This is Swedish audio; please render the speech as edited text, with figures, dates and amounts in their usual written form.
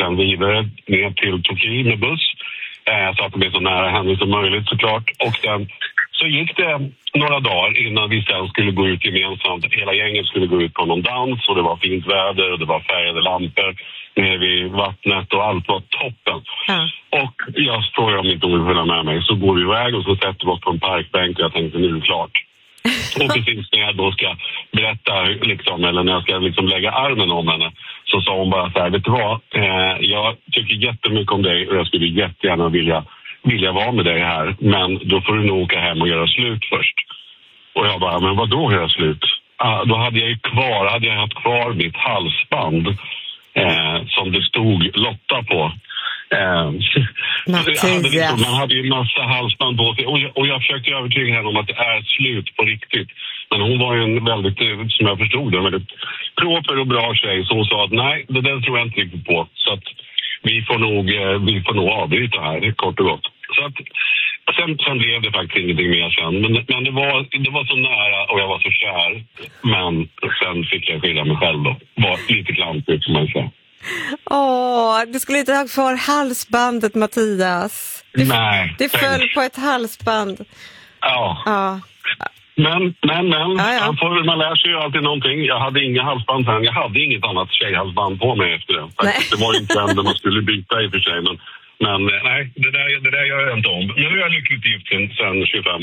sen vidare ner till Turkiet med buss. Så att det blev så nära henne som möjligt såklart. Och sen så gick det några dagar innan vi sen skulle gå ut gemensamt. Hela gänget skulle gå ut på någon dans och det var fint väder och det var färgade lampor nere vid vattnet och allt var toppen. Och jag frågade om inte hon vill följa med mig, så går vi iväg och så sätter vi oss på en parkbänk och jag tänkte nu är det klart. Och precis när jag då ska berätta liksom, eller när jag ska liksom lägga armen om henne, så sa hon bara så här: vet du vad, jag tycker jättemycket om dig och jag skulle jättegärna vilja vara med dig här, men då får du nog åka hem och göra slut först. Och jag bara, men vad då göra slut? Då hade jag haft kvar mitt halsband som det stod Lotta på. Man hade ju en massa halsband på sig och jag försökte övertyga henne om att det är slut på riktigt. Men hon var ju en väldigt, som jag förstod det, en väldigt proper och bra tjej, så hon sa att nej, det där tror jag inte riktigt på. Så att vi får nog avbryta här, kort och gott. Så att sen blev det faktiskt ingenting mer sen. Men det var så nära och jag var så kär. Men sen fick jag skilja mig själv då. Var lite klantigt som man säger. Du skulle inte ha kvar halsbandet, Mattias. Det föll på ett halsband. Ja. Men man lär sig ju alltid någonting. Jag hade inga halsband sen. Jag hade inget annat tjejhalsband på mig efter det. Det var inte ändå man skulle byta i och för sig. Men nej, det där gör jag inte om. Nu är jag lyckligt gift sen 25